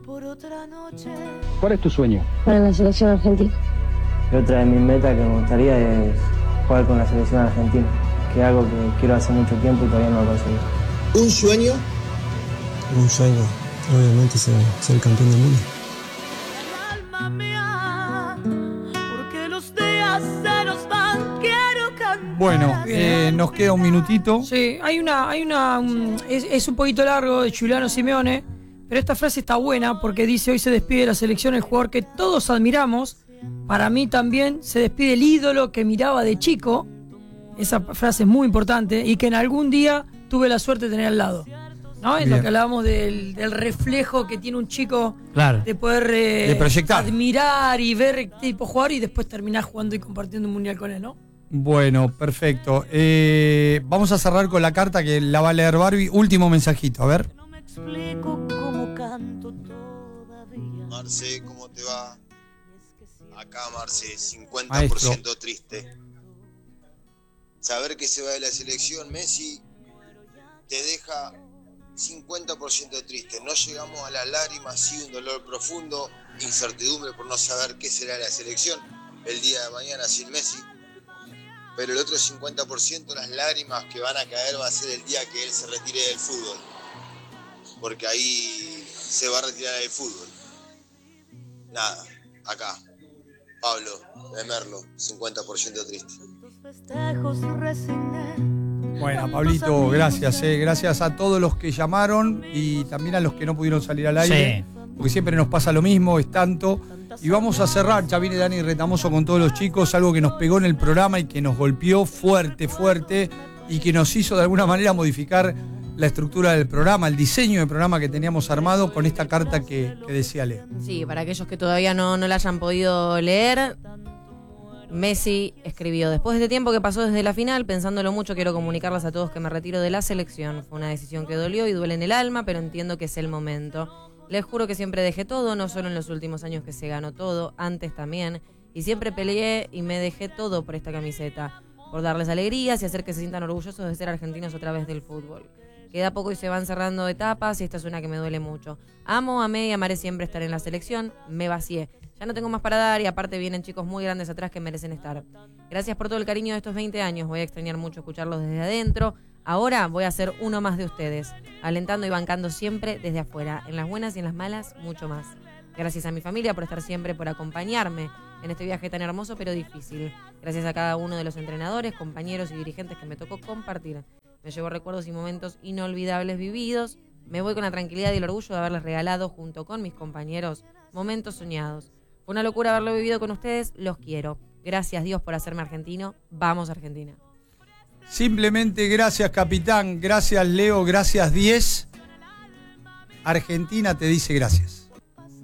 ¿Cuál es tu sueño? Para la selección argentina. Y otra de mis metas que me gustaría es jugar con la selección argentina, que es algo que quiero hace mucho tiempo y todavía no lo conseguí. ¿Un sueño? Un sueño, obviamente, ser campeón del mundo. Alma mía, porque los días se nos van, quiero cantar. Bueno, nos queda un minutito. Sí, es un poquito largo de Giuliano Simeone, pero esta frase está buena porque dice: hoy se despide de la selección el jugador que todos admiramos. Para mí también se despide el ídolo que miraba de chico. Esa frase es muy importante y que en algún día tuve la suerte de tener al lado, ¿no? En lo que hablábamos del reflejo que tiene un chico, claro, de poder de proyectar, admirar y ver tipo jugar y después terminar jugando y compartiendo un mundial con él, ¿no? Bueno, perfecto. Vamos a cerrar con la carta que la va a leer Barbie. Último mensajito, a ver. No me explico cómo canto todavía. Marce, ¿cómo te va? Acá, Marce, 50% Maestro. triste. Saber que se va de la selección Messi te deja 50% triste. No llegamos a las lágrimas, sí, un dolor profundo, incertidumbre por no saber qué será la selección el día de mañana sin Messi. Pero el otro 50%, las lágrimas que van a caer, va a ser el día que él se retire del fútbol. Porque ahí se va a retirar del fútbol. Nada, acá. Pablo de Merlo, 50% triste. Bueno, Pablito, gracias. Gracias a todos los que llamaron y también a los que no pudieron salir al aire. Sí. Porque siempre nos pasa lo mismo, es tanto. Y vamos a cerrar, ya viene Dani Retamoso con todos los chicos, algo que nos pegó en el programa y que nos golpeó fuerte, y que nos hizo de alguna manera modificar la estructura del programa, el diseño del programa que teníamos armado con esta carta que decía Leo. Sí, para aquellos que todavía no la hayan podido leer, Messi escribió: después de este tiempo que pasó desde la final, pensándolo mucho, quiero comunicarles a todos que me retiro de la selección. Fue una decisión que dolió y duele en el alma, pero entiendo que es el momento. Les juro que siempre dejé todo, no solo en los últimos años que se ganó todo, antes también, y siempre peleé y me dejé todo por esta camiseta, por darles alegrías y hacer que se sientan orgullosos de ser argentinos a través del fútbol. Queda poco y se van cerrando etapas y esta es una que me duele mucho. Amo, amé y amaré siempre estar en la selección. Me vacié. Ya no tengo más para dar y aparte vienen chicos muy grandes atrás que merecen estar. Gracias por todo el cariño de estos 20 años. Voy a extrañar mucho escucharlos desde adentro. Ahora voy a ser uno más de ustedes, alentando y bancando siempre desde afuera. En las buenas y en las malas, mucho más. Gracias a mi familia por estar siempre, por acompañarme en este viaje tan hermoso pero difícil. Gracias a cada uno de los entrenadores, compañeros y dirigentes que me tocó compartir. Me llevo recuerdos y momentos inolvidables vividos. Me voy con la tranquilidad y el orgullo de haberles regalado, junto con mis compañeros, momentos soñados. Fue una locura haberlo vivido con ustedes. Los quiero. Gracias, Dios, por hacerme argentino. Vamos, Argentina. Simplemente gracias, capitán. Gracias, Leo. Gracias, 10. Argentina te dice gracias.